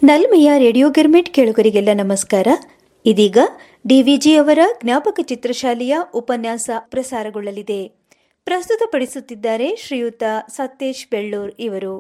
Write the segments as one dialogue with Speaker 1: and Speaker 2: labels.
Speaker 1: ನಲ್ಮೆಯ radio girmit ಕೇಳುಗರಿಗೆಲ್ಲ ನಮಸ್ಕಾರ. ಇದೀಗ ಡಿವಿಜಿ ಅವರ ಜ್ಞಾಪಕ ಚಿತ್ರಶಾಲೆಯ ಉಪನ್ಯಾಸ ಪ್ರಸಾರಗೊಳ್ಳಲಿದೆ. ಪ್ರಸ್ತುತಪಡಿಸುತ್ತಿದ್ದಾರೆ ಶ್ರೀಯುತ ಸತೇಶ್ ಬೆಳ್ಳೂರ್ ಇವರು.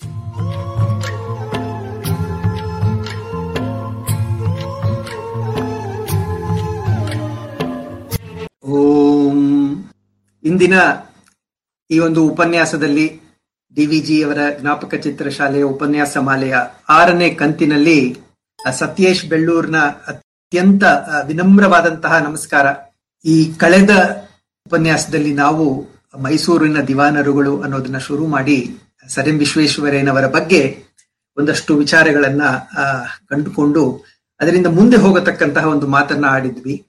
Speaker 2: ಓಂ. ಇಂದಿನ ಈ ಒಂದು ಉಪನ್ಯಾಸದಲ್ಲಿ ಡಿವಿಜಿ ಅವರ ಜ್ಞಾಪಕ ಚಿತ್ರಶಾಲೆಯ ಉಪನ್ಯಾಸ ಮಾಲೆಯ 6ನೇ ಕಂತಿನಲ್ಲಿ ಸತೇಶ್ ಬೆಳ್ಳೂರ್ನ ಅತ್ಯಂತ ವಿನಮ್ರವಾದಂತಹ ನಮಸ್ಕಾರ. ಈ ಕಳೆದ ಉಪನ್ಯಾಸದಲ್ಲಿ ನಾವು ಮೈಸೂರಿನ ದಿವಾನರುಗಳು ಅನ್ನೋದನ್ನ ಶುರು ಮಾಡಿ ಸರ್ ಎಂ ವಿಶ್ವೇಶ್ವರಯ್ಯನವರ ಬಗ್ಗೆ ಒಂದಷ್ಟು ವಿಚಾರಗಳನ್ನ ಕಂಡುಕೊಂಡು ಅದರಿಂದ ಮುಂದೆ ಹೋಗತಕ್ಕಂತಹ ಒಂದು ಮಾತನ್ನ ಆಡಿದ್ವಿ.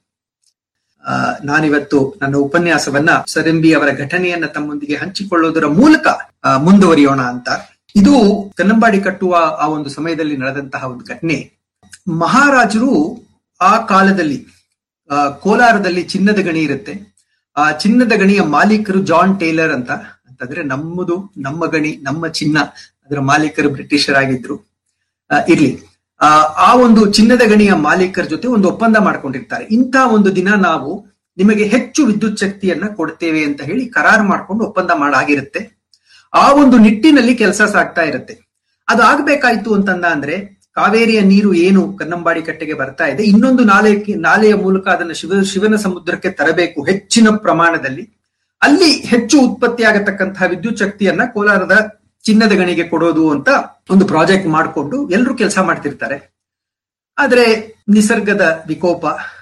Speaker 2: ನಾನಿವತ್ತು ನನ್ನ ಉಪನ್ಯಾಸವನ್ನ ಸರ್ ಎಂ ಬಿ ಅವರ ಘಟನೆಯನ್ನ ತಮ್ಮೊಂದಿಗೆ ಹಂಚಿಕೊಳ್ಳೋದರ ಮೂಲಕ ಮುಂದುವರಿಯೋಣ ಅಂತ. ಇದು ಕನ್ನಂಬಾಡಿ ಕಟ್ಟುವ ಆ ಒಂದು ಸಮಯದಲ್ಲಿ ನಡೆದಂತಹ ಒಂದು ಘಟನೆ. ಮಹಾರಾಜರು ಆ ಕಾಲದಲ್ಲಿ ಕೋಲಾರದಲ್ಲಿ ಚಿನ್ನದ ಗಣಿ ಇರುತ್ತೆ. ಆ ಚಿನ್ನದ ಗಣಿಯ ಮಾಲೀಕರು ಜಾನ್ ಟೇಲರ್ ಅಂತಂದ್ರೆ ನಮ್ಮ ಗಣಿ, ನಮ್ಮ ಚಿನ್ನ, ಅದರ ಮಾಲೀಕರು ಬ್ರಿಟಿಷರಾಗಿದ್ರು. ಇರ್ಲಿ, ಆ ಒಂದು ಚಿನ್ನದ ಗಣಿಯ ಮಾಲೀಕರ ಜೊತೆ ಒಂದು ಒಪ್ಪಂದ ಮಾಡ್ಕೊಂಡಿರ್ತಾರೆ. ಇಂಥ ಒಂದು ದಿನ ನಾವು ನಿಮಗೆ ಹೆಚ್ಚು ವಿದ್ಯುತ್ ಶಕ್ತಿಯನ್ನ ಕೊಡ್ತೇವೆ ಅಂತ ಹೇಳಿ ಕರಾರು ಮಾಡ್ಕೊಂಡು ಒಪ್ಪಂದ ಮಾಡಾಗಿರುತ್ತೆ. ಆ ಒಂದು ನಿಟ್ಟಿನಲ್ಲಿ ಕೆಲಸ ಸಾಗ್ತಾ ಇರುತ್ತೆ. ಅದು ಆಗ್ಬೇಕಾಯ್ತು ಅಂದ್ರೆ ಕಾವೇರಿಯ ನೀರು ಏನು ಕನ್ನಂಬಾಡಿ ಕಟ್ಟೆಗೆ ಬರ್ತಾ ಇದೆ, ಇನ್ನೊಂದು ನಾಲೆಯ ಮೂಲಕ ಅದನ್ನ ಶಿವನ ಸಮುದ್ರಕ್ಕೆ ತರಬೇಕು ಹೆಚ್ಚಿನ ಪ್ರಮಾಣದಲ್ಲಿ. ಅಲ್ಲಿ ಹೆಚ್ಚು ಉತ್ಪತ್ತಿ ಆಗತಕ್ಕಂತಹ ವಿದ್ಯುತ್ ಶಕ್ತಿಯನ್ನ ಕೋಲಾರದ ಚಿನ್ನದ ಗಣಿಗೆ ಕೊಡೋದು ಅಂತ ಒಂದು ಪ್ರಾಜೆಕ್ಟ್ ಮಾಡಿಕೊಂಡು ಎಲ್ಲರೂ ಕೆಲಸ ಮಾಡ್ತಿರ್ತಾರೆ. ಆದ್ರೆ ನಿಸರ್ಗದ ವಿಕೋಪ,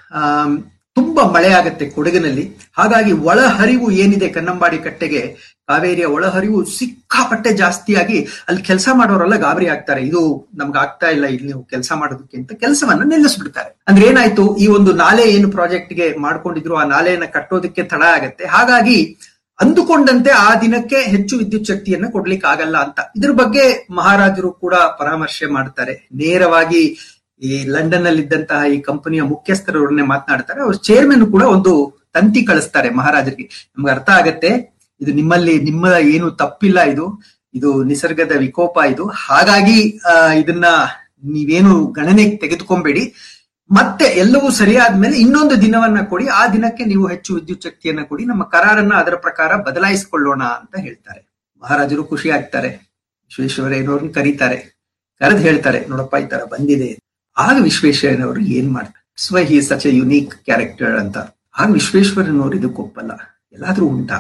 Speaker 2: ತುಂಬಾ ಮಳೆ ಆಗತ್ತೆ ಕೊಡಗಿನಲ್ಲಿ. ಹಾಗಾಗಿ ಒಳಹರಿವು ಏನಿದೆ ಕನ್ನಂಬಾಡಿ ಕಟ್ಟೆಗೆ, ಕಾವೇರಿಯ ಒಳಹರಿವು ಸಿಕ್ಕಾಪಟ್ಟೆ ಜಾಸ್ತಿಯಾಗಿ ಅಲ್ಲಿ ಕೆಲಸ ಮಾಡೋರೆಲ್ಲ ಗಾಬರಿ ಆಗ್ತಾರೆ. ಇದು ನಮ್ಗೆ ಆಗ್ತಾ ಇಲ್ಲ ಇಲ್ಲಿ ನೀವು ಕೆಲಸ ಮಾಡೋದಕ್ಕೆ ಅಂತ ಕೆಲಸವನ್ನ ನಿಲ್ಲಿಸ್ಬಿಡ್ತಾರೆ. ಅಂದ್ರೆ ಏನಾಯ್ತು, ಈ ಒಂದು ನಾಲೆ ಏನು ಪ್ರಾಜೆಕ್ಟ್ಗೆ ಮಾಡ್ಕೊಂಡಿದ್ರು ಆ ನಾಲೆಯನ್ನ ಕಟ್ಟೋದಕ್ಕೆ ತಡ ಆಗತ್ತೆ. ಹಾಗಾಗಿ ಅಂದುಕೊಂಡಂತೆ ಆ ದಿನಕ್ಕೆ ಹೆಚ್ಚು ವಿದ್ಯುತ್ ಶಕ್ತಿಯನ್ನ ಕೊಡ್ಲಿಕ್ಕೆ ಆಗಲ್ಲ ಅಂತ ಇದ್ರ ಬಗ್ಗೆ ಮಹಾರಾಜರು ಕೂಡ ಪರಾಮರ್ಶೆ ಮಾಡ್ತಾರೆ. ನೇರವಾಗಿ ಈ ಲಂಡನ್ ಅಲ್ಲಿ ಇದ್ದಂತಹ ಈ ಕಂಪನಿಯ ಮುಖ್ಯಸ್ಥರವ್ರನ್ನೇ ಮಾತನಾಡ್ತಾರೆ. ಅವ್ರ ಚೇರ್ಮನ್ ಕೂಡ ಒಂದು ತಂತಿ ಕಳಿಸ್ತಾರೆ ಮಹಾರಾಜರಿಗೆ. ನಮ್ಗೆ ಅರ್ಥ ಆಗತ್ತೆ, ಇದು ನಿಮ್ಮ ಏನು ತಪ್ಪಿಲ್ಲ, ಇದು ನಿಸರ್ಗದ ವಿಕೋಪ ಇದು. ಹಾಗಾಗಿ ಇದನ್ನ ನೀವೇನು ಗಣನೆಗೆ ತೆಗೆದುಕೊಂಬೇಡಿ, ಮತ್ತೆ ಎಲ್ಲವೂ ಸರಿಯಾದ್ಮೇಲೆ ಇನ್ನೊಂದು ದಿನವನ್ನ ಕೊಡಿ, ಆ ದಿನಕ್ಕೆ ನೀವು ಹೆಚ್ಚು ವಿದ್ಯುತ್ ಶಕ್ತಿಯನ್ನ ಕೊಡಿ, ನಮ್ಮ ಕರಾರನ್ನ ಅದರ ಪ್ರಕಾರ ಬದಲಾಯಿಸಿಕೊಳ್ಳೋಣ ಅಂತ ಹೇಳ್ತಾರೆ. ಮಹಾರಾಜರು ಖುಷಿ ಆಗ್ತಾರೆ. ವಿಶ್ವೇಶ್ವರಯ್ಯನವ್ರನ್ನ ಕರೀತಾರೆ, ಕರೆದು ಹೇಳ್ತಾರೆ, ನೋಡಪ್ಪ ಈ ತರ ಬಂದಿದೆ. ಆಗ ವಿಶ್ವೇಶ್ವರಯ್ಯನವರು ಏನ್ ಮಾಡ್ತಾರೆ, he is such A unique character ಅಂತ. ಆಗ ವಿಶ್ವೇಶ್ವರಯ್ಯನವರು ಇದಕ್ಕೆ ಒಪ್ಪಲ್ಲ. ಎಲ್ಲಾದ್ರೂ ಉಂಟಾ,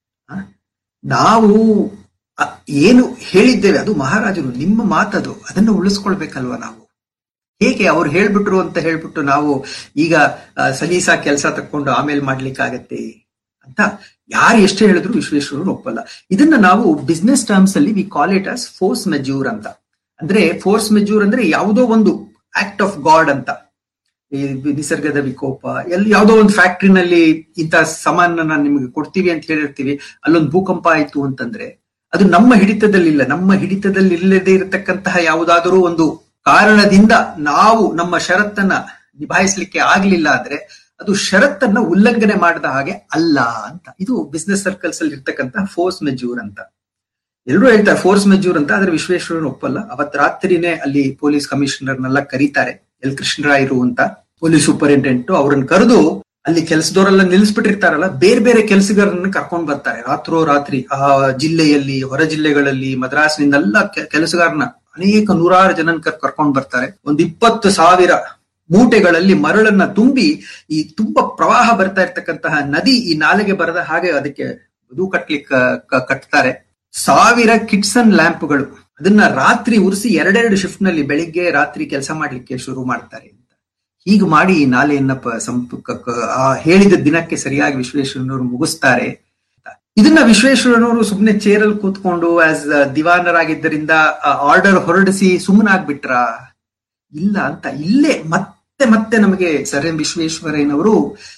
Speaker 2: ನಾವು ಏನು ಹೇಳಿದ್ದೇವೆ ಅದು ಮಹಾರಾಜರು, ನಿಮ್ಮ ಮಾತದು, ಅದನ್ನು ಉಳಿಸ್ಕೊಳ್ಬೇಕಲ್ವ ನಾವು. ಹೇಗೆ ಅವ್ರು ಹೇಳ್ಬಿಟ್ರು ಅಂತ ಹೇಳ್ಬಿಟ್ಟು ನಾವು ಈಗ ಸಲೀಸಾ ಕೆಲಸ ತಕ್ಕೊಂಡು ಆಮೇಲೆ ಮಾಡ್ಲಿಕ್ಕಾಗತ್ತೆ ಅಂತ ಯಾರು ಎಷ್ಟೇ ಹೇಳಿದ್ರು ವಿಶ್ವೇಶ್ವರರು ಒಪ್ಪಲ್ಲ. ಇದನ್ನ ನಾವು ಬಿಸ್ನೆಸ್ ಟರ್ಮ್ಸ್ ಅಲ್ಲಿ we call it as force majeure ಅಂತ. ಅಂದ್ರೆ ಫೋರ್ಸ್ ಮೆಜ್ಯೂರ್ ಅಂದ್ರೆ ಯಾವುದೋ ಒಂದು ಆಕ್ಟ್ ಆಫ್ ಗಾಡ್ ಅಂತ. ಈ ನಿಸರ್ಗದ ವಿಕೋಪ, ಯಾವುದೋ ಒಂದು ಫ್ಯಾಕ್ಟ್ರಿನಲ್ಲಿ ಇಂಥ ಸಾಮಾನನ್ನ ನಿಮ್ಗೆ ಕೊಡ್ತೀವಿ ಅಂತ ಹೇಳಿರ್ತೀವಿ, ಅಲ್ಲೊಂದು ಭೂಕಂಪ ಆಯ್ತು ಅಂತಂದ್ರೆ ಅದು ನಮ್ಮ ಹಿಡಿತದಲ್ಲಿಲ್ಲ. ನಮ್ಮ ಹಿಡಿತದಲ್ಲಿ ಇಲ್ಲದೆ ಇರತಕ್ಕಂತಹ ಯಾವುದಾದರೂ ಒಂದು ಕಾರಣದಿಂದ ನಾವು ನಮ್ಮ ಷರತ್ತನ್ನ ನಿಭಾಯಿಸ್ಲಿಕ್ಕೆ ಆಗ್ಲಿಲ್ಲ ಅಂದ್ರೆ ಅದು ಷರತ್ತನ್ನ ಉಲ್ಲಂಘನೆ ಮಾಡಿದ ಹಾಗೆ ಅಲ್ಲ ಅಂತ. ಇದು ಬಿಸ್ನೆಸ್ ಸರ್ಕಲ್ಸ್ ಅಲ್ಲಿ ಇರ್ತಕ್ಕಂತಹ ಫೋರ್ಸ್ ಮೆಜ್ಯೂರ್ ಅಂತ. ಎಲ್ಲರೂ ಹೇಳ್ತಾರೆ ಫೋರ್ಸ್ ಮೆಜ್ಯೂರ್ ಅಂತ, ಆದ್ರೆ ವಿಶ್ವೇಶ್ವರಯ್ಯನವರು ಒಪ್ಪಲ್ಲ. ಅವತ್ ರಾತ್ರಿನೇ ಅಲ್ಲಿ ಪೊಲೀಸ್ ಕಮಿಷನರ್ನೆಲ್ಲ ಕರೀತಾರೆ, ಎಲ್ ಕೃಷ್ಣರಾಯರು ಅಂತ ಪೊಲೀಸ್ ಸೂಪರಿಂಟೆಂಡೆಂಟ್. ಅವ್ರನ್ನ ಕರೆದು ಅಲ್ಲಿ ಕೆಲಸದವರೆಲ್ಲ ನಿಲ್ಲಿಸ್ಬಿಟ್ಟಿರ್ತಾರಲ್ಲ, ಬೇರೆ ಬೇರೆ ಕೆಲಸಗಾರರನ್ನ ಕರ್ಕೊಂಡ್ ಬರ್ತಾರೆ. ರಾತ್ರಿ ಆ ಜಿಲ್ಲೆಯಲ್ಲಿ, ಹೊರ ಜಿಲ್ಲೆಗಳಲ್ಲಿ, ಮದ್ರಾಸ್ನಿಂದೆಲ್ಲ ಕೆಲಸಗಾರನ ಅನೇಕ ನೂರಾರು ಜನನ್ ಕರ್ಕೊಂಡ್ ಬರ್ತಾರೆ. ಒಂದು 20,000 ಮೂಟೆಗಳಲ್ಲಿ ಮರಳನ್ನ ತುಂಬಿ ಈ ತುಂಬಾ ಪ್ರವಾಹ ಬರ್ತಾ ಇರ್ತಕ್ಕಂತಹ ನದಿ ಈ ನಾಲೆಗೆ ಬರದ ಹಾಗೆ ಅದಕ್ಕೆ ಬದು ಕಟ್ತಾರೆ. 1000 ಕಿಟ್ಸನ್ ಲ್ಯಾಂಪ್ಗಳು, ಅದನ್ನ ರಾತ್ರಿ ಉರಿಸಿ 2 ಶಿಫ್ಟ್ ನಲ್ಲಿ ಬೆಳಿಗ್ಗೆ ರಾತ್ರಿ ಕೆಲಸ ಮಾಡ್ಲಿಕ್ಕೆ ಶುರು ಮಾಡ್ತಾರೆ ಅಂತ. ಹೀಗೆ ಮಾಡಿ ಈ ನಾಲೆಯನ್ನ ಹೇಳಿದ ದಿನಕ್ಕೆ ಸರಿಯಾಗಿ ವಿಶ್ವೇಶ್ವರಯ್ಯನವರು ಮುಗಿಸ್ತಾರೆ. ಇದನ್ನ ವಿಶ್ವೇಶ್ವರಯ್ಯನವರು ಸುಮ್ನೆ ಚೇರಲ್ಲಿ ಕೂತ್ಕೊಂಡು ಆಸ್ ದಿವಾನರಾಗಿದ್ದರಿಂದ ಆರ್ಡರ್ ಹೊರಡಿಸಿ ಸುಮ್ಮನಾಗ್ಬಿಟ್ರ? ಇಲ್ಲ ಅಂತ. ಇಲ್ಲೇ ಮತ್ತೆ ನಮಗೆ ಸರ್ ಎಂ ವಿಶ್ವೇಶ್ವರಯ್ಯನವರು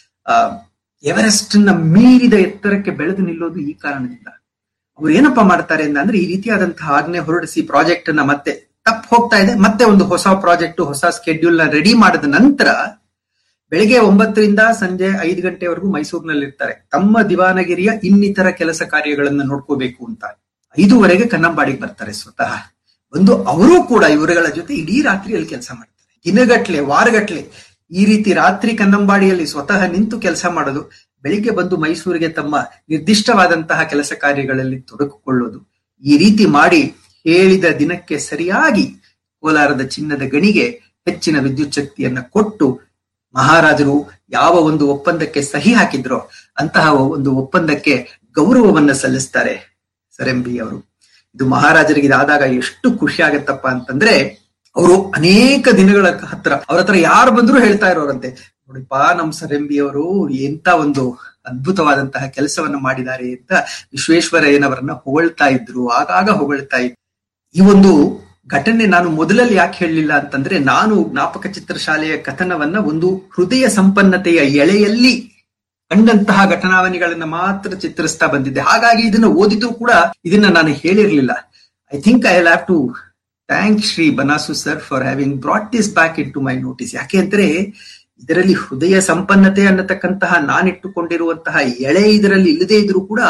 Speaker 2: ಎವರೆಸ್ಟ್ ನ ಮೀರಿದ ಎತ್ತರಕ್ಕೆ ಬೆಳೆದು ನಿಲ್ಲೋದು ಈ ಕಾರಣದಿಂದ. ಅವ್ರು ಏನಪ್ಪಾ ಮಾಡ್ತಾರೆ ಅಂದ್ರೆ ಈ ರೀತಿಯಾದಂತಹ ಆಜ್ಞೆ ಹೊರಡಿಸಿ ಪ್ರಾಜೆಕ್ಟ್ ಅನ್ನ ಮತ್ತೆ ತಪ್ಪು ಹೋಗ್ತಾ ಇದೆ, ಮತ್ತೆ ಒಂದು ಹೊಸ ಪ್ರಾಜೆಕ್ಟ್, ಹೊಸ ಸ್ಕೆಡ್ಯೂಲ್ ನ ರೆಡಿ ಮಾಡಿದ ನಂತರ ಬೆಳಿಗ್ಗೆ 9ರಿಂದ ಸಂಜೆ 5 ಗಂಟೆವರೆಗೂ ಮೈಸೂರಿನಲ್ಲಿ ಇರ್ತಾರೆ. ತಮ್ಮ ದಿವಾನಗಿರಿಯ ಇನ್ನಿತರ ಕೆಲಸ ಕಾರ್ಯಗಳನ್ನ ನೋಡ್ಕೋಬೇಕು ಅಂತ 5ವರೆಗೆ ಕನ್ನಂಬಾಡಿಗೆ ಬರ್ತಾರೆ ಸ್ವತಃ. ಬಂದು ಅವರೂ ಕೂಡ ಇವರುಗಳ ಜೊತೆ ಇಡೀ ರಾತ್ರಿಯಲ್ಲಿ ಕೆಲಸ ಮಾಡ್ತಾರೆ. ದಿನಗಟ್ಲೆ, ವಾರಗಟ್ಲೆ ಈ ರೀತಿ ರಾತ್ರಿ ಕನ್ನಂಬಾಡಿಯಲ್ಲಿ ಸ್ವತಃ ನಿಂತು ಕೆಲಸ ಮಾಡೋದು, ಬೆಳಿಗ್ಗೆ ಬಂದು ಮೈಸೂರಿಗೆ ತಮ್ಮ ನಿರ್ದಿಷ್ಟವಾದಂತಹ ಕೆಲಸ ಕಾರ್ಯಗಳಲ್ಲಿ ತೊಡಗಿಕೊಳ್ಳೋದು. ಈ ರೀತಿ ಮಾಡಿ ಹೇಳಿದ ದಿನಕ್ಕೆ ಸರಿಯಾಗಿ ಕೋಲಾರದ ಚಿನ್ನದ ಗಣಿಗೆ ಹೆಚ್ಚಿನ ವಿದ್ಯುತ್ ಶಕ್ತಿಯನ್ನ ಕೊಟ್ಟು ಮಹಾರಾಜರು ಯಾವ ಒಂದು ಒಪ್ಪಂದಕ್ಕೆ ಸಹಿ ಹಾಕಿದ್ರೋ ಅಂತಹ ಒಂದು ಒಪ್ಪಂದಕ್ಕೆ ಗೌರವವನ್ನ ಸಲ್ಲಿಸ್ತಾರೆ ಸರಂಬಿ ಅವರು. ಇದು ಮಹಾರಾಜರಿಗೆ ಇದಾದಾಗ ಎಷ್ಟು ಖುಷಿ ಆಗತ್ತಪ್ಪ ಅಂತಂದ್ರೆ, ಅವರು ಅನೇಕ ದಿನಗಳ ಅವ್ರ ಹತ್ರ ಯಾರು ಬಂದ್ರು ಹೇಳ್ತಾ ಇರೋರಂತೆ, ನೋಡಿಪ್ಪ ನಮ್ ಸರಂಬಿ ಅವರು ಎಂತ ಒಂದು ಅದ್ಭುತವಾದಂತಹ ಕೆಲಸವನ್ನ ಮಾಡಿದ್ದಾರೆ ಅಂತ ವಿಶ್ವೇಶ್ವರಯ್ಯನವರನ್ನ ಹೊಗಳ್ತಾ ಇದ್ರು, ಆಗಾಗ ಹೊಗಳ್ತಾ ಇದ್ರು. ಈ ಒಂದು ಘಟನೆ ನಾನು ಮೊದಲಲ್ಲಿ ಯಾಕೆ ಹೇಳಲಿಲ್ಲ ಅಂತಂದ್ರೆ, ನಾನು ಜ್ಞಾಪಕ ಚಿತ್ರಶಾಲೆಯ ಕಥನವನ್ನ ಒಂದು ಹೃದಯ ಸಂಪನ್ನತೆಯ ಎಳೆಯಲ್ಲಿ ಕಂಡಂತಹ ಘಟನಾವಣಿಗಳನ್ನ ಮಾತ್ರ ಚಿತ್ರಿಸ್ತಾ ಬಂದಿದ್ದೆ. ಹಾಗಾಗಿ ಇದನ್ನ ಓದಿದ್ರು ಕೂಡ ಇದನ್ನ ನಾನು ಹೇಳಿರ್ಲಿಲ್ಲ. I think I will have to thank Shri ಬನಾಸು sir for having brought this back in to my notice. ಯಾಕೆ ಅಂದ್ರೆ ಇದರಲ್ಲಿ ಹೃದಯ ಸಂಪನ್ನತೆ ಅನ್ನತಕ್ಕಂತಹ ನಾನಿಟ್ಟುಕೊಂಡಿರುವಂತಹ ಎಳೆ ಇದರಲ್ಲಿ ಇಲ್ಲದೆ ಇದ್ರೂ ಕೂಡ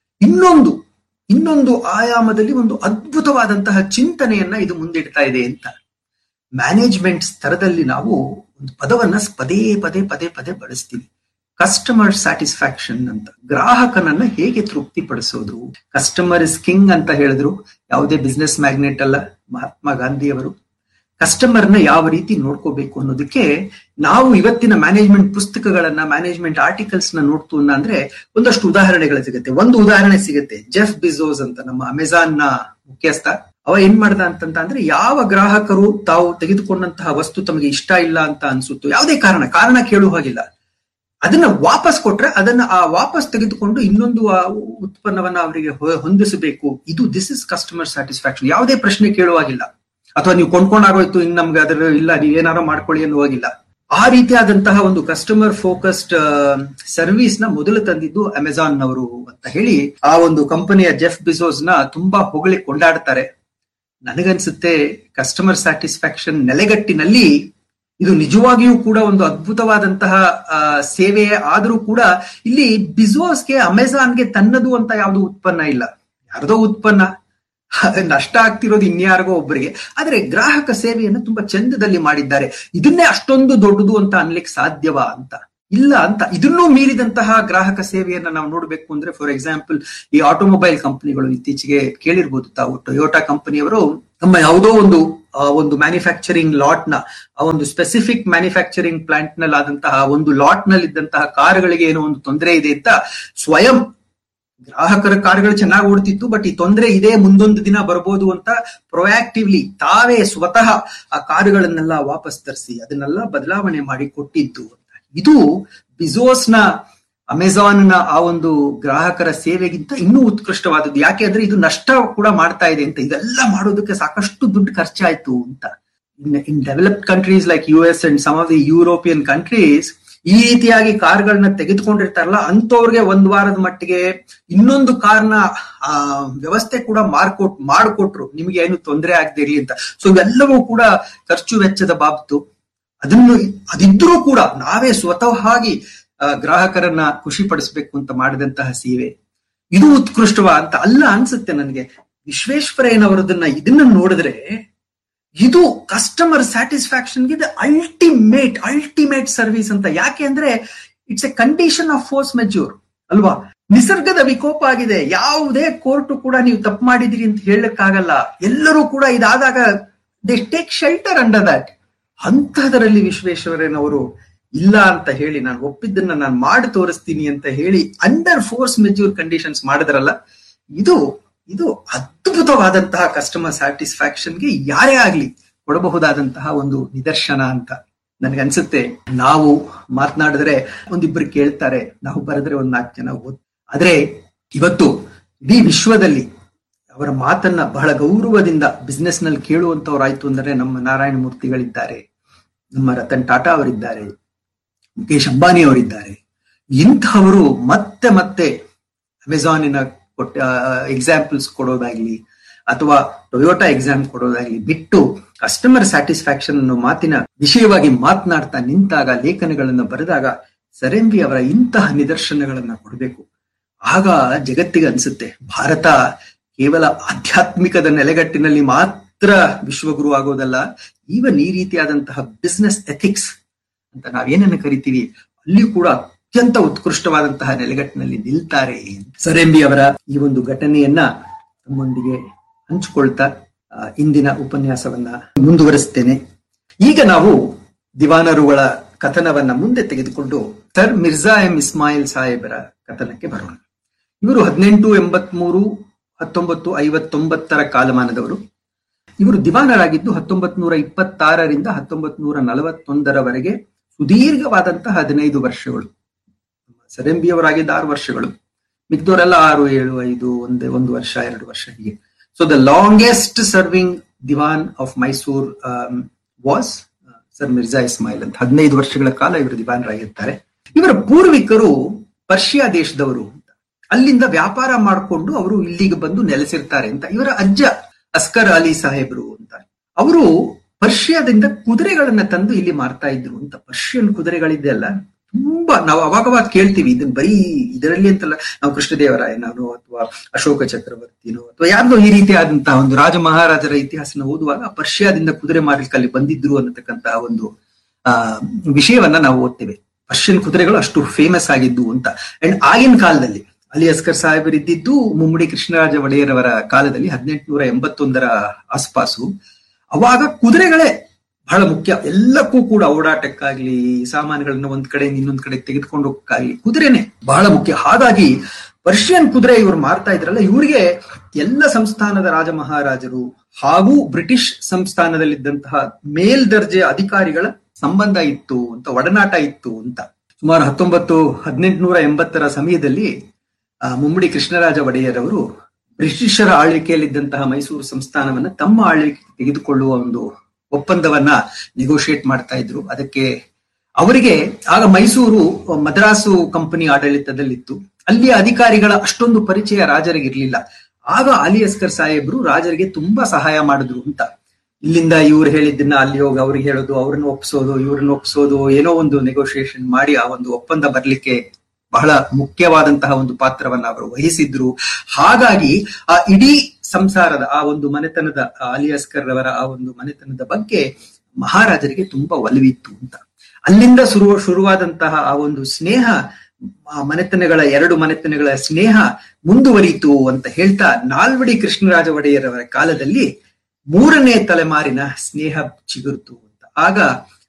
Speaker 2: ಇನ್ನೊಂದು ಆಯಾಮದಲ್ಲಿ ಒಂದು ಅದ್ಭುತವಾದಂತಹ ಚಿಂತನೆಯನ್ನ ಇದು ಮುಂದಿಡ್ತಾ ಇದೆ ಅಂತ. ಮ್ಯಾನೇಜ್ಮೆಂಟ್ ಸ್ತರದಲ್ಲಿ ನಾವು ಒಂದು ಪದವನ್ನ ಪದೇ ಪದೇ ಪದೇ ಪದೇ ಬಳಸ್ತೀವಿ, ಕಸ್ಟಮರ್ ಸ್ಯಾಟಿಸ್ಫ್ಯಾಕ್ಷನ್ ಅಂತ. ಗ್ರಾಹಕನನ್ನ ಹೇಗೆ ತೃಪ್ತಿಪಡಿಸೋದು. ಕಸ್ಟಮರ್ ಇಸ್ ಕಿಂಗ್ ಅಂತ ಹೇಳಿದ್ರು ಯಾವುದೇ ಬಿಸ್ನೆಸ್ ಮ್ಯಾಗ್ನೆಟ್ ಅಲ್ಲ, ಮಹಾತ್ಮ ಗಾಂಧಿಯವರು. ಕಸ್ಟಮರ್ನ ಯಾವ ರೀತಿ ನೋಡ್ಕೋಬೇಕು ಅನ್ನೋದಕ್ಕೆ ನಾವು ಇವತ್ತಿನ ಮ್ಯಾನೇಜ್ಮೆಂಟ್ ಪುಸ್ತಕಗಳನ್ನ, ಮ್ಯಾನೇಜ್ಮೆಂಟ್ ಆರ್ಟಿಕಲ್ಸ್ ನ ನೋಡ್ತು ಅಂದ್ರೆ ಒಂದಷ್ಟು ಉದಾಹರಣೆಗಳು ಸಿಗುತ್ತೆ. ಒಂದು ಉದಾಹರಣೆ ಸಿಗುತ್ತೆ, ಜೆಫ್ ಬಿಜೋಸ್ ಅಂತ ನಮ್ಮ ಅಮೆಜಾನ್ ನ ಮುಖ್ಯಸ್ಥ. ಅವ ಏನ್ ಮಾಡ್ದ ಅಂತಂದ್ರೆ, ಯಾವ ಗ್ರಾಹಕರು ತಾವು ತೆಗೆದುಕೊಂಡಂತಹ ವಸ್ತು ತಮಗೆ ಇಷ್ಟ ಇಲ್ಲ ಅಂತ ಅನ್ಸುತ್ತೋ, ಯಾವುದೇ ಕಾರಣ ಕೇಳುವ ಹಾಗಿಲ್ಲ, ಅದನ್ನ ವಾಪಸ್ ಕೊಟ್ರೆ ಅದನ್ನ ವಾಪಸ್ ತೆಗೆದುಕೊಂಡು ಇನ್ನೊಂದು ಉತ್ಪನ್ನವನ್ನ ಅವರಿಗೆ ಹೊಂದಿಸಬೇಕು. This is customer satisfaction. ಯಾವುದೇ ಪ್ರಶ್ನೆ ಕೇಳುವಾಗಿಲ್ಲ, ಅಥವಾ ನೀವು ಕೊಂಡ್ಕೊಂಡಾಗೋಯ್ತು ಇನ್ ನಮ್ಗೆ ಅದರ ಇಲ್ಲ, ನೀವೇನಾರು ಮಾಡ್ಕೊಳ್ಳಿ ಅನ್ನುವಾಗಿಲ್ಲ. ಆ ರೀತಿಯಾದಂತಹ ಒಂದು ಕಸ್ಟಮರ್ ಫೋಕಸ್ಡ್ ಸರ್ವಿಸ್ ನ ಮೊದಲು ತಂದಿದ್ದು ಅಮೆಜಾನ್ ನವರು ಅಂತ ಹೇಳಿ ಆ ಒಂದು ಕಂಪನಿಯ ಜೆಫ್ ಬಿಜೋಸ್ ನ ತುಂಬಾ ಹೊಗಳಿ ಕೊಂಡಾಡ್ತಾರೆ. ನನಗನ್ಸುತ್ತೆ ಕಸ್ಟಮರ್ ಸ್ಯಾಟಿಸ್ಫ್ಯಾಕ್ಷನ್ ನೆಲೆಗಟ್ಟಿನಲ್ಲಿ ಇದು ನಿಜವಾಗಿಯೂ ಕೂಡ ಒಂದು ಅದ್ಭುತವಾದಂತಹ ಸೇವೆ. ಆದ್ರೂ ಕೂಡ ಇಲ್ಲಿ ಬಿಜೋಸ್ಗೆ, ಅಮೆಜಾನ್ಗೆ ತನ್ನದು ಅಂತ ಯಾವುದು ಉತ್ಪನ್ನ ಇಲ್ಲ, ಯಾರದೋ ಉತ್ಪನ್ನ, ನಷ್ಟ ಆಗ್ತಿರೋದು ಇನ್ಯಾರಿಗೋ ಒಬ್ಬರಿಗೆ. ಆದ್ರೆ ಗ್ರಾಹಕ ಸೇವೆಯನ್ನು ತುಂಬಾ ಚಂದದಲ್ಲಿ ಮಾಡಿದ್ದಾರೆ. ಇದನ್ನೇ ಅಷ್ಟೊಂದು ದೊಡ್ಡದು ಅಂತ ಅನ್ಲಿಕ್ಕೆ ಸಾಧ್ಯವಾ ಅಂತ ಇಲ್ಲ ಅಂತ. ಇದನ್ನೂ ಮೀರಿದಂತಹ ಗ್ರಾಹಕ ಸೇವೆಯನ್ನ ನಾವು ನೋಡ್ಬೇಕು ಅಂದ್ರೆ, ಫಾರ್ ಎಕ್ಸಾಂಪಲ್ ಈ ಆಟೋಮೊಬೈಲ್ ಕಂಪನಿಗಳು ಇತ್ತೀಚೆಗೆ ಕೇಳಿರ್ಬೋದು ತಾವು, ಟೊಯೋಟಾ ಕಂಪನಿಯವರು ನಮ್ಮ ಯಾವುದೋ ಒಂದು ಮ್ಯಾನುಫ್ಯಾಕ್ಚರಿಂಗ್ ಲಾಟ್ ನ, ಆ ಒಂದು ಸ್ಪೆಸಿಫಿಕ್ ಮ್ಯಾನುಫ್ಯಾಕ್ಚರಿಂಗ್ ಪ್ಲಾಂಟ್ ನಲ್ಲಿ ಆದಂತಹ ಒಂದು ಲಾಟ್ ನಲ್ಲಿ ಇದ್ದಂತಹ ಕಾರುಗಳಿಗೆ ಏನೋ ಒಂದು ತೊಂದರೆ ಇದೆ ಅಂತ ಸ್ವಯಂ, ಗ್ರಾಹಕರ ಕಾರುಗಳು ಚೆನ್ನಾಗಿ ಓಡ್ತಿತ್ತು, ಬಟ್ ಈ ತೊಂದರೆ ಇದೆ, ಮುಂದೊಂದು ದಿನ ಬರ್ಬೋದು ಅಂತ ಪ್ರೊಆಕ್ಟಿವ್ಲಿ ತಾವೇ ಸ್ವತಃ ಆ ಕಾರುಗಳನ್ನೆಲ್ಲ ವಾಪಸ್ ತರಿಸಿ ಅದನ್ನೆಲ್ಲ ಬದಲಾವಣೆ ಮಾಡಿ ಕೊಟ್ಟಿದ್ದು. ಇದು ಬಿಜೋಸ್ ನ, ಅಮೆಜಾನ್ ನ ಆ ಒಂದು ಗ್ರಾಹಕರ ಸೇವೆಗಿಂತ ಇನ್ನೂ ಉತ್ಕೃಷ್ಟವಾದದ್ದು. ಯಾಕೆ ಅಂದ್ರೆ ಇದು ನಷ್ಟ ಕೂಡ ಮಾಡ್ತಾ ಇದೆ ಅಂತ. ಇದೆಲ್ಲ ಮಾಡೋದಕ್ಕೆ ಸಾಕಷ್ಟು ದುಡ್ಡು ಖರ್ಚಾಯ್ತು ಅಂತ. ಇನ್ developed countries like US and some of the European countries ಈ ರೀತಿಯಾಗಿ ಕಾರ್ಗಳನ್ನ ತೆಗೆದುಕೊಂಡಿರ್ತಾರಲ್ಲ, ಅಂತವ್ರಿಗೆ ಒಂದ್ ವಾರದ ಮಟ್ಟಿಗೆ ಇನ್ನೊಂದು ಕಾರ್ನ ವ್ಯವಸ್ಥೆ ಕೂಡ ಮಾಡಿಕೊಟ್ರು, ನಿಮ್ಗೆ ಏನು ತೊಂದರೆ ಆಗದೆ ಇರ್ಲಿ ಅಂತ. ಸೊ ಇವೆಲ್ಲವೂ ಕೂಡ ಖರ್ಚು ವೆಚ್ಚದ ಬಾಬತ್ತು. ಅದಿದ್ರೂ ಕೂಡ ನಾವೇ ಸ್ವತಃ ಗ್ರಾಹಕರನ್ನ ಖುಷಿ ಪಡಿಸ್ಬೇಕು ಅಂತ ಮಾಡಿದಂತಹ ಸೇವೆ ಇದು ಉತ್ಕೃಷ್ಟವ ಅಂತ ಅಲ್ಲ ಅನ್ಸುತ್ತೆ ನನಗೆ. ವಿಶ್ವೇಶ್ವರಯ್ಯನವರದನ್ನ ಇದನ್ನ ನೋಡಿದ್ರೆ ಇದು ಕಸ್ಟಮರ್ ಸ್ಯಾಟಿಸ್ಫ್ಯಾಕ್ಷನ್ಗೆ ಅಲ್ಟಿಮೇಟ್ ಸರ್ವಿಸ್ ಅಂತ. ಯಾಕೆ ಅಂದ್ರೆ it's A condition of force majeure ಅಲ್ವಾ. ನಿಸರ್ಗದ ವಿಕೋಪ ಆಗಿದೆ, ಯಾವುದೇ ಕೋರ್ಟ್ ಕೂಡ ನೀವು ತಪ್ಪು ಮಾಡಿದಿರಿ ಅಂತ ಹೇಳಕ್ಕಾಗಲ್ಲ. ಎಲ್ಲರೂ ಕೂಡ ಇದಾದಾಗ they take shelter under that. ಅಂತಹದರಲ್ಲಿ ವಿಶ್ವೇಶ್ವರಯ್ಯನವರು ಇಲ್ಲ ಅಂತ ಹೇಳಿ, ನಾನು ಒಪ್ಪಿದ್ದನ್ನ ನಾನು ಮಾಡಿ ತೋರಿಸ್ತೀನಿ ಅಂತ ಹೇಳಿ ಅಂಡರ್ ಫೋರ್ಸ್ ಮೆಜ್ಯೂರ್ ಕಂಡೀಷನ್ಸ್ ಮಾಡಿದ್ರಲ್ಲ, ಇದು ಅದ್ಭುತವಾದಂತಹ ಕಸ್ಟಮರ್ ಸ್ಯಾಟಿಸ್ಫ್ಯಾಕ್ಷನ್ಗೆ ಯಾರೇ ಆಗ್ಲಿ ಕೊಡಬಹುದಾದಂತಹ ಒಂದು ನಿದರ್ಶನ ಅಂತ ನನ್ಗನ್ಸುತ್ತೆ. ನಾವು ಮಾತನಾಡಿದ್ರೆ ಒಂದಿಬ್ರು ಕೇಳ್ತಾರೆ, ನಾವು ಬರೆದ್ರೆ 4 ಜನ ಆದ್ರೆ ಇವತ್ತು ಇಡೀ ವಿಶ್ವದಲ್ಲಿ ಅವರ ಮಾತನ್ನ ಬಹಳ ಗೌರವದಿಂದ ಬಿಸ್ನೆಸ್ ನಲ್ಲಿ ಕೇಳುವಂತವ್ರಾಯ್ತು ಅಂದ್ರೆ ನಮ್ಮ ನಾರಾಯಣ ಮೂರ್ತಿಗಳಿದ್ದಾರೆ, ನಮ್ಮ ರತನ್ ಟಾಟಾ ಅವರಿದ್ದಾರೆ, ಮುಖೇಶ್ ಅಂಬಾನಿ ಅವರಿದ್ದಾರೆ. ಇಂಥವರು ಮತ್ತೆ ಮತ್ತೆ ಅಮೆಜಾನಿನ ಎಕ್ಸಾಂಪಲ್ಸ್ ಕೊಡೋದಾಗ್ಲಿ ಅಥವಾ ಟೊಯೋಟಾ ಎಕ್ಸಾಮ್ ಕೊಡೋದಾಗ್ಲಿ ಬಿಟ್ಟು ಕಸ್ಟಮರ್ ಸ್ಯಾಟಿಸ್ಫ್ಯಾಕ್ಷನ್ ಅನ್ನೋ ಮಾತಿನ ವಿಷಯವಾಗಿ ಮಾತನಾಡ್ತಾ ನಿಂತಾಗ, ಲೇಖನಗಳನ್ನ ಬರೆದಾಗ ಸರಂಬಿ ಅವರ ಇಂತಹ ನಿದರ್ಶನಗಳನ್ನ ಕೊಡಬೇಕು. ಆಗ ಜಗತ್ತಿಗೆ ಅನ್ಸುತ್ತೆ ಭಾರತ ಕೇವಲ ಆಧ್ಯಾತ್ಮಿಕದ ನೆಲೆಗಟ್ಟಿನಲ್ಲಿ ಮಾತ್ರ ಮಾತ್ರ ವಿಶ್ವಗುರು ಆಗೋದಲ್ಲ, ಈವನ್ ಈ ರೀತಿಯಾದಂತಹ ಬಿಸ್ನೆಸ್ ಎಥಿಕ್ಸ್ ಅಂತ ನಾವೇನನ್ನು ಕರಿತೀವಿ ಅಲ್ಲಿ ಕೂಡ ಅತ್ಯಂತ ಉತ್ಕೃಷ್ಟವಾದಂತಹ ನೆಲೆಗಟ್ಟಿನಲ್ಲಿ ನಿಲ್ತಾರೆ. ಸರ್ ಎಂ ಬಿ ಅವರ ಈ ಒಂದು ಘಟನೆಯನ್ನ ತಮ್ಮೊಂದಿಗೆ ಹಂಚಿಕೊಳ್ತಾ ಇಂದಿನ ಉಪನ್ಯಾಸವನ್ನ ಮುಂದುವರಿಸ್ತೇನೆ. ಈಗ ನಾವು ದಿವಾನರುಗಳ ಕಥನವನ್ನ ಮುಂದೆ ತೆಗೆದುಕೊಂಡು ಸರ್ ಮಿರ್ಜಾ ಎಂ ಇಸ್ಮಾಯಿಲ್ ಸಾಹೇಬರ ಕಥನಕ್ಕೆ ಬರೋಣ. ಇವರು 1883 1959 ಕಾಲಮಾನದವರು. ಇವರು ದಿವಾನರಾಗಿದ್ದು 1926ರಿಂದ 1941ರವರೆಗೆ ಸುದೀರ್ಘವಾದಂತಹ 15 ವರ್ಷಗಳು. ಸರ್ ಎಂ ಬಿ ಅವರಾಗಿದ್ದ 6 ವರ್ಷಗಳು, ಮಿಕ್ದವರೆಲ್ಲ 6, 7, 5, 1 ವರ್ಷ 2 ವರ್ಷ ಹೀಗೆ. So the longest serving Diwan of Mysore was sir Mirza Ismail ಅಂತ. 15 ವರ್ಷಗಳ ಕಾಲ ಇವರು ದಿವಾನರಾಗಿರ್ತಾರೆ. ಇವರ ಪೂರ್ವಿಕರು ಪರ್ಷಿಯಾ ದೇಶದವರು ಅಂತ, ಅಲ್ಲಿಂದ ವ್ಯಾಪಾರ ಮಾಡಿಕೊಂಡು ಅವರು ಇಲ್ಲಿಗೆ ಬಂದು ನೆಲೆಸಿರ್ತಾರೆ ಅಂತ. ಇವರ ಅಜ್ಜ ಅಸ್ಕರ್ ಅಲಿ ಸಾಹೇಬ್ರು ಅಂತ, ಅವರು ಪರ್ಷಿಯಾದಿಂದ ಕುದುರೆಗಳನ್ನ ತಂದು ಇಲ್ಲಿ ಮಾರ್ತಾ ಇದ್ರು ಅಂತ. ಪರ್ಷಿಯನ್ ಕುದುರೆಗಳಿದೆಯಲ್ಲ, ತುಂಬಾ ನಾವು ಅವಾಗವಾಗ ಕೇಳ್ತೀವಿ ಇದನ್ನ, ಬರೀ ಇದರಲ್ಲಿ ಅಂತಲ್ಲ, ನಾವು ಕೃಷ್ಣದೇವರಾಯನೋ ಅಥವಾ ಅಶೋಕ ಚಕ್ರವರ್ತಿನೋ ಅಥವಾ ಯಾರ್ದೋ ಈ ರೀತಿಯಾದಂತಹ ಒಂದು ರಾಜ ಮಹಾರಾಜರ ಇತಿಹಾಸನ ಓದುವಾಗ ಪರ್ಷಿಯಾದಿಂದ ಕುದುರೆ ಮಾರಲಿಕ್ಕೆ ಅಲ್ಲಿ ಬಂದಿದ್ರು ಅನ್ನತಕ್ಕಂತಹ ಒಂದು ವಿಷಯವನ್ನ ನಾವು ಓದ್ತೇವೆ. ಪರ್ಷಿಯನ್ ಕುದುರೆಗಳು ಅಷ್ಟು ಫೇಮಸ್ ಆಗಿದ್ದು ಅಂತ. ಅಂಡ್ ಆಗಿನ ಕಾಲದಲ್ಲಿ ಅಲಿ ಅಸ್ಕರ್ ಸಾಹೇಬರು ಇದ್ದಿದ್ದು ಮುಮ್ಮಡಿ ಕೃಷ್ಣರಾಜ ಒಡೆಯರ್ ಅವರ ಕಾಲದಲ್ಲಿ 1881ರ ಆಸ್ಪಾಸು. ಅವಾಗ ಕುದುರೆಗಳೇ ಬಹಳ ಮುಖ್ಯ ಎಲ್ಲಕ್ಕೂ ಕೂಡ, ಓಡಾಟಕ್ಕಾಗ್ಲಿ, ಸಾಮಾನುಗಳನ್ನ ಒಂದ್ ಕಡೆ ಇನ್ನೊಂದ್ ಕಡೆ ತೆಗೆದುಕೊಂಡು ಹೋಗಕ್ಕಾಗ್ಲಿ ಕುದುರೆನೆ ಬಹಳ ಮುಖ್ಯ. ಹಾಗಾಗಿ ಪರ್ಷಿಯನ್ ಕುದುರೆ ಇವರು ಮಾರ್ತಾ ಇದ್ರಲ್ಲ, ಇವರಿಗೆ ಎಲ್ಲ ಸಂಸ್ಥಾನದ ರಾಜ ಮಹಾರಾಜರು ಹಾಗೂ ಬ್ರಿಟಿಷ್ ಸಂಸ್ಥಾನದಲ್ಲಿದ್ದಂತಹ ಮೇಲ್ದರ್ಜೆ ಅಧಿಕಾರಿಗಳ ಸಂಬಂಧ ಇತ್ತು ಅಂತ, ಒಡನಾಟ ಇತ್ತು ಅಂತ. ಸುಮಾರು 1880ರ ಸಮಯದಲ್ಲಿ ಮುಮ್ಮಡಿ ಕೃಷ್ಣರಾಜ ಒಡೆಯರ್ ಅವರು ಬ್ರಿಟಿಷರ ಆಳ್ವಿಕೆಯಲ್ಲಿದ್ದಂತಹ ಮೈಸೂರು ಸಂಸ್ಥಾನವನ್ನ ತಮ್ಮ ಆಳ್ವಿಕೆ ತೆಗೆದುಕೊಳ್ಳುವ ಒಂದು ಒಪ್ಪಂದವನ್ನ ನೆಗೋಷಿಯೇಟ್ ಮಾಡ್ತಾ ಇದ್ರು. ಅದಕ್ಕೆ ಅವರಿಗೆ ಆಗ ಮೈಸೂರು ಮದ್ರಾಸು ಕಂಪನಿ ಆಡಳಿತದಲ್ಲಿತ್ತು. ಅಲ್ಲಿಯ ಅಧಿಕಾರಿಗಳ ಅಷ್ಟೊಂದು ಪರಿಚಯ ರಾಜರಿಗಿರ್ಲಿಲ್ಲ. ಆಗ ಅಲಿ ಅಸ್ಕರ್ ಸಾಹೇಬ್ರು ರಾಜರಿಗೆ ತುಂಬಾ ಸಹಾಯ ಮಾಡಿದ್ರು ಅಂತ. ಇಲ್ಲಿಂದ ಇವ್ರು ಹೇಳಿದ್ದನ್ನ ಅಲ್ಲಿ ಹೋಗಿ ಅವ್ರಿಗೆ ಹೇಳೋದು, ಅವ್ರನ್ನ ಒಪ್ಸೋದು, ಇವ್ರನ್ನ ಒಪ್ಸೋದು, ಏನೋ ಒಂದು ನೆಗೋಷಿಯೇಷನ್ ಮಾಡಿ ಆ ಒಂದು ಒಪ್ಪಂದ ಬರ್ಲಿಕ್ಕೆ ಬಹಳ ಮುಖ್ಯವಾದಂತಹ ಒಂದು ಪಾತ್ರವನ್ನ ಅವರು ವಹಿಸಿದ್ರು. ಹಾಗಾಗಿ ಆ ಇಡೀ ಸಂಸಾರದ ಆ ಒಂದು ಮನೆತನದ, ಅಲಿ ಅಸ್ಕರ್ ಅವರ ಆ ಒಂದು ಮನೆತನದ ಬಗ್ಗೆ ಮಹಾರಾಜರಿಗೆ ತುಂಬಾ ಒಲವಿತ್ತು ಅಂತ. ಅಲ್ಲಿಂದ ಶುರುವಾದಂತಹ ಆ ಒಂದು ಸ್ನೇಹ, ಮನೆತನಗಳ 2 ಮನೆತನಗಳ ಸ್ನೇಹ ಮುಂದುವರಿಯಿತು ಅಂತ ಹೇಳ್ತಾ, ನಾಲ್ವಡಿ ಕೃಷ್ಣರಾಜ ಒಡೆಯರ್ ಅವರ ಕಾಲದಲ್ಲಿ 3ನೇ ತಲೆಮಾರಿನ ಸ್ನೇಹ ಚಿಗುರ್ತು ಅಂತ. ಆಗ